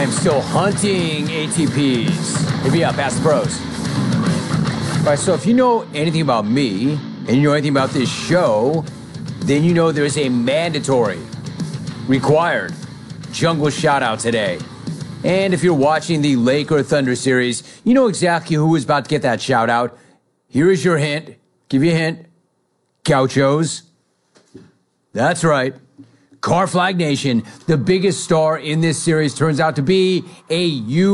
am still hunting ATPs. Hit me up, ask the pros. All right, so if you know anything about me, and you know anything about this show, then you know there's a mandatory, required jungle shout-out today. And if you're watching the Laker Thunder series, you know exactly who is about to get that shout-out. Here is your hint. Give you a hint. Gauchos. That's right. Car Flag Nation, the biggest star in this series, turns out to be a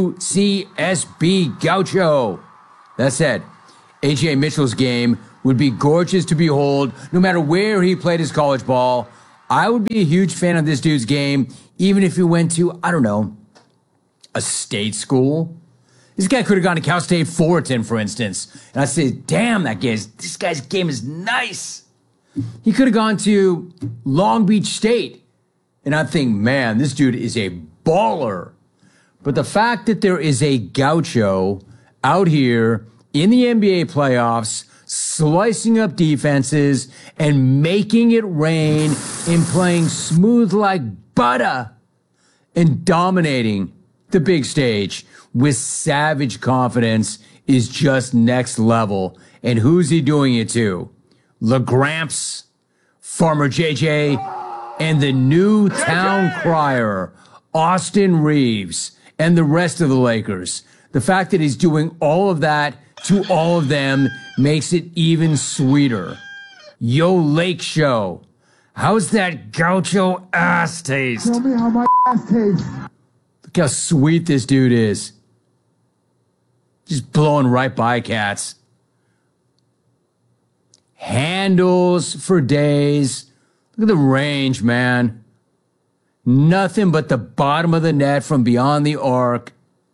UCSB Gaucho. That said, A.J. Mitchell's game would be gorgeous to behold no matter where he played his college ball. I would be a huge fan of this dude's game, even if he went to, I don't know, a state school. This guy could have gone to Cal State Fullerton, for instance. And I'd say, damn, this guy's game is nice. He could have gone to Long Beach State. And I'd think, man, this dude is a baller. But the fact that there is a Gaucho out here in the NBA playoffs, slicing up defenses and making it rain and playing smooth like butter and dominating the big stage with savage confidence is just next level. And who's he doing it to? LaGramps, Farmer JJ, and the new town crier, Austin Reeves, and the rest of the Lakers. The fact that he's doing all of that to all of them makes it even sweeter. Yo, Lake Show, how's that Gaucho ass taste? Tell me how my ass tastes. Look how sweet this dude is. Just blowing right by cats. Handles for days. Look at the range, man. Nothing but the bottom of the net from beyond the arc.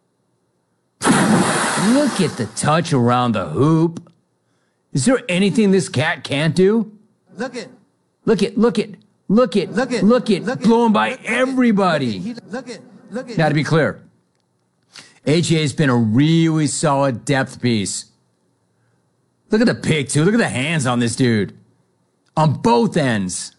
Look at the touch around the hoop. Is there anything this cat can't do? Look it. Look it. Blowing by everybody. Look it. Now, to be clear, AJ's been a really solid depth piece. Look at the pick, too. Look at the hands on this dude. On both ends.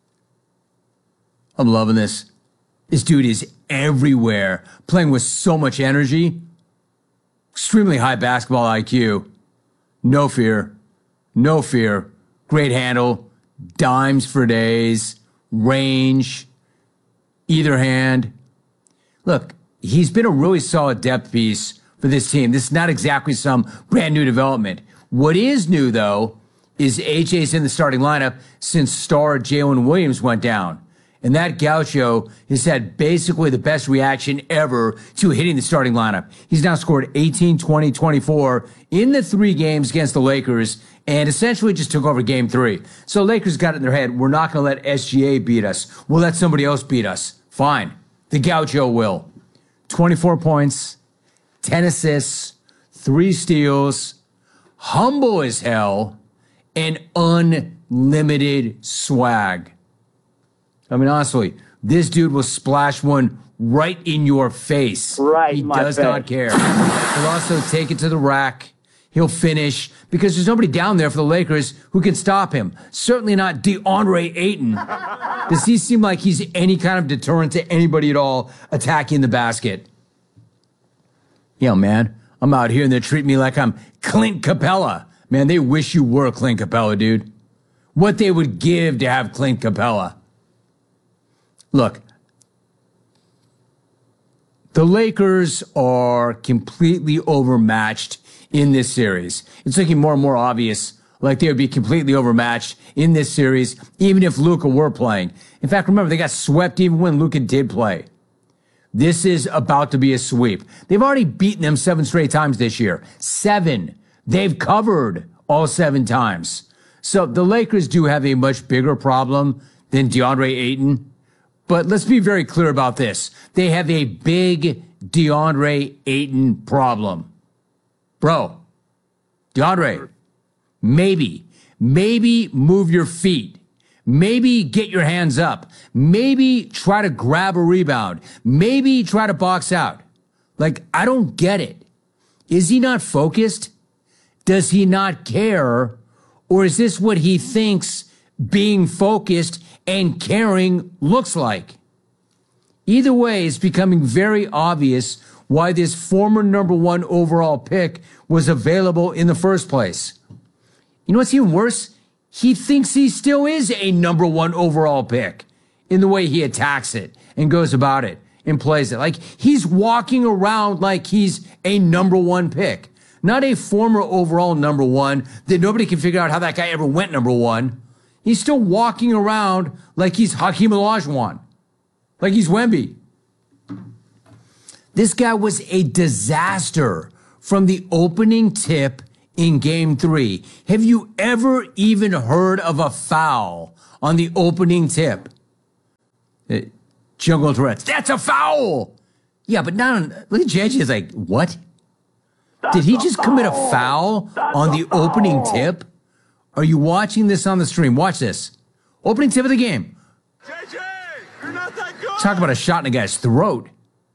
I'm loving this. This dude is everywhere, playing with so much energy. Extremely high basketball IQ. No fear. Great handle. Dimes for days. Range. Either hand. Look, he's been a really solid depth piece for this team. This is not exactly some brand new development. What is new, though, is AJ's in the starting lineup since star Jalen Williams went down. And that Gaucho has had basically the best reaction ever to hitting the starting lineup. He's now scored 18, 20, 24 in the 3 games against the Lakers and essentially just took over game 3. So Lakers got it in their head, we're not going to let SGA beat us. We'll let somebody else beat us. Fine. The Gaucho will. 24 points, 10 assists, 3 steals, humble as hell, and unlimited swag. I mean, honestly, this dude will splash one right in your face. Right, he does not care. He'll also take it to the rack. He'll finish because there's nobody down there for the Lakers who can stop him. Certainly not DeAndre Ayton. Does he seem like he's any kind of deterrent to anybody at all attacking the basket? Yo, man, I'm out here and they treat me like I'm Clint Capella. Man, they wish you were Clint Capella, dude. What they would give to have Clint Capella. Look, the Lakers are completely overmatched in this series. It's looking more and more obvious like they would be completely overmatched in this series, even if Luka were playing. In fact, remember, they got swept even when Luka did play. This is about to be a sweep. They've already beaten them 7 straight times this year. 7. They've covered all 7 times. So the Lakers do have a much bigger problem than DeAndre Ayton. But let's be very clear about this. They have a big DeAndre Ayton problem. Bro, DeAndre, maybe move your feet. Maybe get your hands up. Maybe try to grab a rebound. Maybe try to box out. Like, I don't get it. Is he not focused? Does he not care? Or is this what he thinks being focused and caring looks like? Either way, it's becoming very obvious why this former number 1 overall pick was available in the first place. You know what's even worse? He thinks he still is a number 1 overall pick in the way he attacks it and goes about it and plays it. Like, he's walking around like he's a number 1 pick, not a former overall number 1 that nobody can figure out how that guy ever went number 1. He's still walking around like he's Hakeem Olajuwon, like he's Wemby. This guy was a disaster from the opening tip in Game 3. Have you ever even heard of a foul on the opening tip? Jungle Tourette's, that's a foul! Yeah, but now, look at JJ, is like, what? Did he just commit a foul on the opening tip? Are you watching this on the stream? Watch this. Opening tip of the game. JJ, you're not that good. Talk about a shot in a guy's throat.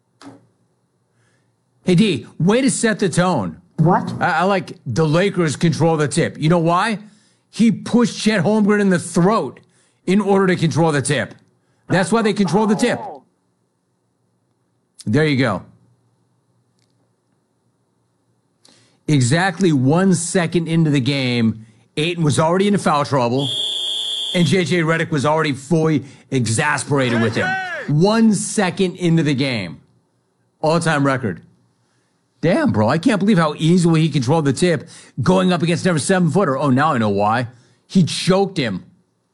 Hey, D, way to set the tone. What? I like the Lakers control the tip. You know why? He pushed Chet Holmgren in the throat in order to control the tip. That's why they control the tip. There you go. Exactly 1 second into the game, Ayton was already in foul trouble, and JJ Redick was already fully exasperated with him. 1 second into the game. All-time record. Damn, bro, I can't believe how easily he controlled the tip going up against another 7-footer. Oh, now I know why. He choked him.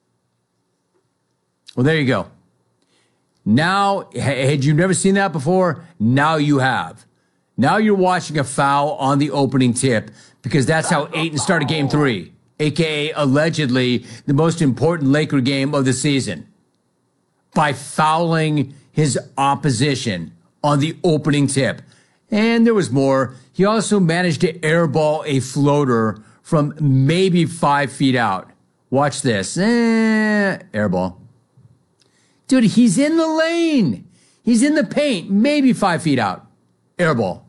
Well, there you go. Now, had you never seen that before? Now you have. Now you're watching a foul on the opening tip because that's how Ayton started Game 3, a.k.a. allegedly the most important Laker game of the season, by fouling his opposition on the opening tip. And there was more. He also managed to airball a floater from maybe 5 feet out. Watch this. Airball. Dude, he's in the lane. He's in the paint, maybe 5 feet out. Airball.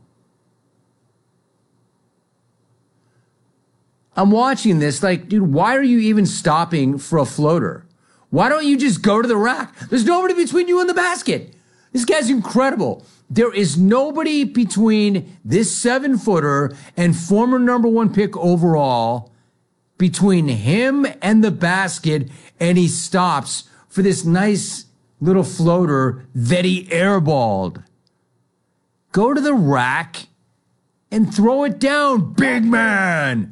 I'm watching this like, dude, why are you even stopping for a floater? Why don't you just go to the rack? There's nobody between you and the basket. This guy's incredible. There is nobody between this 7-footer and former number 1 pick overall, between him and the basket, and he stops for this nice little floater that he airballed. Go to the rack and throw it down, big man.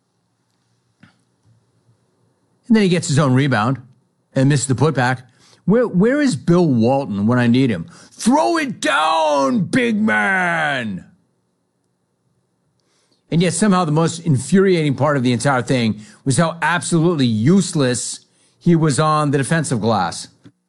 And then he gets his own rebound and misses the putback. Where is Bill Walton when I need him? Throw it down, big man. And yet somehow the most infuriating part of the entire thing was how absolutely useless he was on the defensive glass.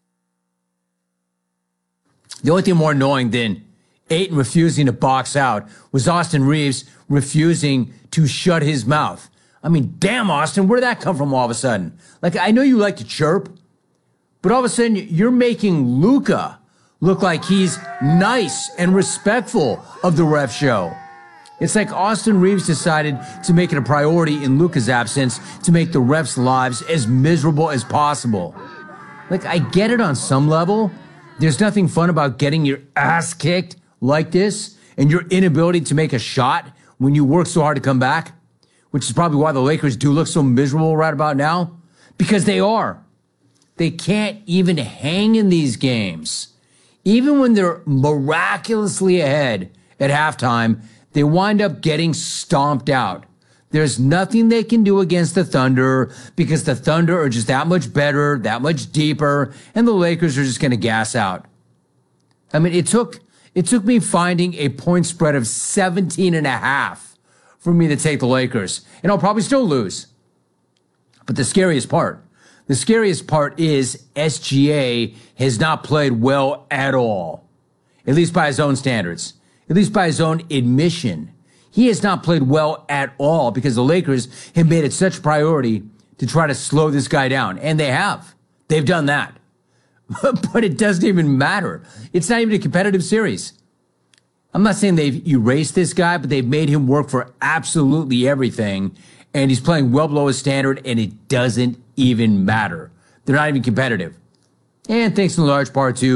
The only thing more annoying than Ayton refusing to box out was Austin Reeves refusing to shut his mouth. I mean, damn, Austin, where did that come from all of a sudden? Like, I know you like to chirp, but all of a sudden you're making Luka look like he's nice and respectful of the ref show. It's like Austin Reeves decided to make it a priority in Luka's absence to make the refs' lives as miserable as possible. Like, I get it on some level. There's nothing fun about getting your ass kicked like this and your inability to make a shot when you work so hard to come back, which is probably why the Lakers do look so miserable right about now, because they are. They can't even hang in these games. Even when they're miraculously ahead at halftime, they wind up getting stomped out. There's nothing they can do against the Thunder because the Thunder are just that much better, that much deeper, and the Lakers are just going to gas out. I mean, it took me finding a point spread of 17.5 for me to take the Lakers, and I'll probably still lose. But the scariest part is SGA has not played well at all, at least by his own standards, at least by his own admission. He has not played well at all because the Lakers have made it such a priority to try to slow this guy down, and they have. They've done that. But it doesn't even matter. It's not even a competitive series. I'm not saying they've erased this guy, but they've made him work for absolutely everything, and he's playing well below his standard, and it doesn't even matter. They're not even competitive. And thanks in large part to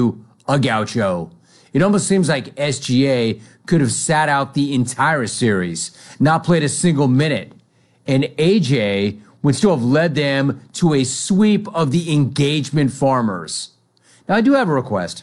a gaucho. It almost seems like SGA could have sat out the entire series, not played a single minute, and AJ would still have led them to a sweep of the Engagement Farmers. Now, I do have a request.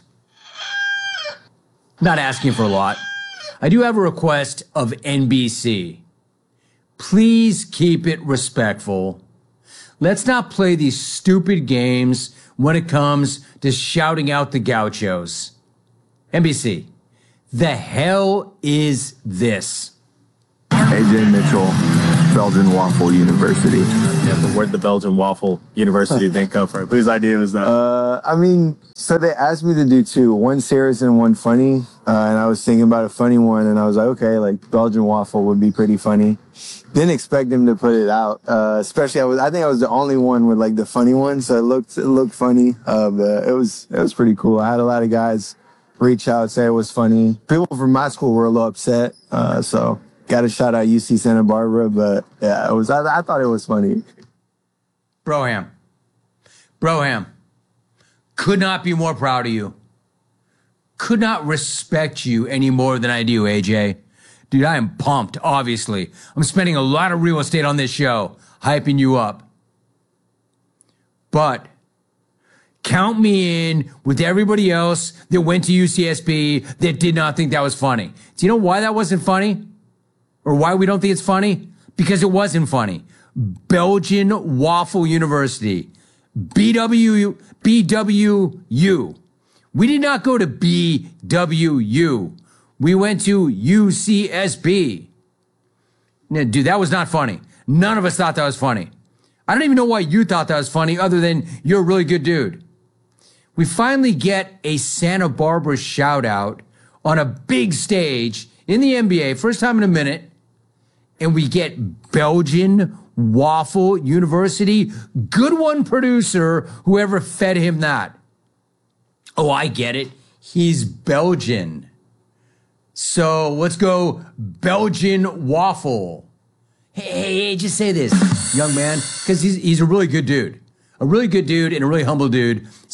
Not asking for a lot. I do have a request of NBC. Please keep it respectful. Let's not play these stupid games when it comes to shouting out the gauchos. NBC, the hell is this? AJ Mitchell, Belgian Waffle University. Yeah, but where'd the Belgian Waffle University thing come from? Whose idea was that? So they asked me to do two, one serious and one funny. And I was thinking about a funny one, and I was like, okay, like Belgian Waffle would be pretty funny. Didn't expect them to put it out. Especially I think I was the only one with like the funny one, so it looked funny. But it was pretty cool. I had a lot of guys reach out, say it was funny. People from my school were a little upset. So got to shout out UC Santa Barbara, but yeah, I thought it was funny. Broham, could not be more proud of you. Could not respect you any more than I do, AJ. Dude, I am pumped, obviously. I'm spending a lot of real estate on this show, hyping you up. But count me in with everybody else that went to UCSB that did not think that was funny. Do you know why that wasn't funny? Or why we don't think it's funny? Because it wasn't funny. Belgian Waffle University. BWU. We did not go to BWU. We went to UCSB. Now, dude, that was not funny. None of us thought that was funny. I don't even know why you thought that was funny other than you're a really good dude. We finally get a Santa Barbara shout out on a big stage in the NBA, first time in a minute, and we get Belgian Waffle University. Good one, producer, whoever fed him that. Oh, I get it. He's Belgian. So let's go Belgian Waffle. Hey, just say this, young man, because he's a really good dude. A really good dude and a really humble dude.